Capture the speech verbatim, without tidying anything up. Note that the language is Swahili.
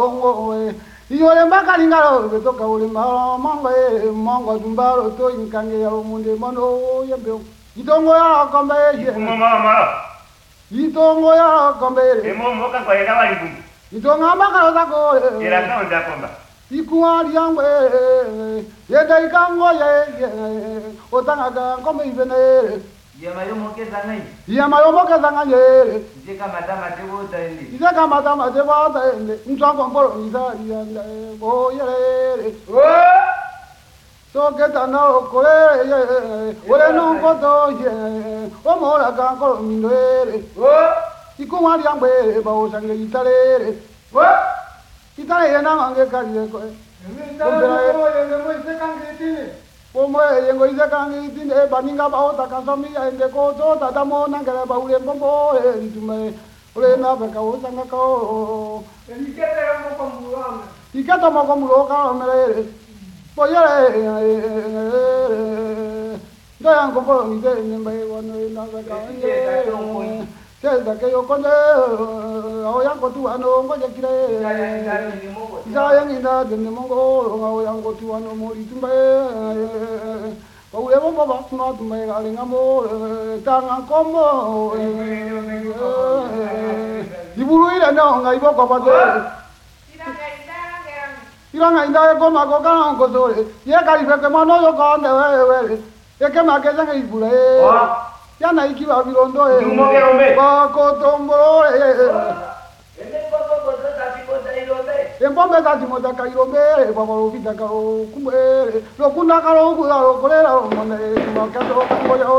mongo iyo le mbakali ngalo betoka ule mongo mongo dumbaro to inkange ya munde mono yembe itongo ya kombe ye mama itongo ya kombe emo moka kwa ina wali bungu itonga makalo zako ila kaonda komba ikuali yangwe yenda ikango ye otanga kombe ibene yamayo mokeza ngai yamayo mokeza ngai Jika madama devo taende. Jika madama devo taende. Mtwango mbolo izari yanda boyere. So geta na okole ye. Ole no koto ye. O mola ka ko mindere. Ikumali yangwe ba osange italere. Itale yena ngange kali ko. Como yengo izakangi tine baninga baota kasami ende ko to tata mona ngara baule bombo entume ole na beka usanga ko ikete mo komulo ikete mo komulo ka mere boyere ndoya ngombo ni de nimba wono na beka Tenda que yo con oya ko tu ano ngo jekire ya nginda de mongo oya ko tu ano mori tumbe ko le bombo ba no tumbe ale ngamo tanga komo iburu ile no ngai boko ba de iranga inda ko ma ko ka ko so ye ka ife ke mano yo ko ne we we ye ke ma ke zanga ibure yana ikiwa virondo e bako tombo e empombe za timota kairombe babo vita ka kumbe lo kuna ka lo kula lo kolera mo ne ma ka to ko